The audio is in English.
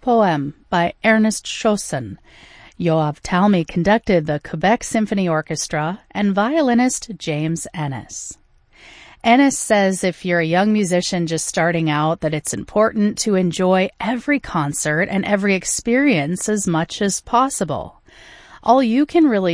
Poème by Ernest Chausson. Yoav Talmy conducted the Quebec Symphony Orchestra and violinist James Ennis. Ennis says if you're a young musician just starting out, that it's important to enjoy every concert and every experience as much as possible. All you can really